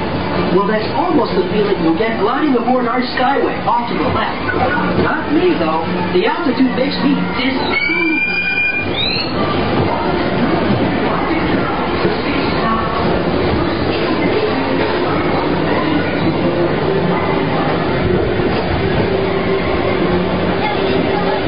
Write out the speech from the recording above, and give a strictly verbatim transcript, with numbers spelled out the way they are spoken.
Well, that's almost the feeling you'll get gliding aboard our Skyway off to the left. Not me, though. The altitude makes me dizzy.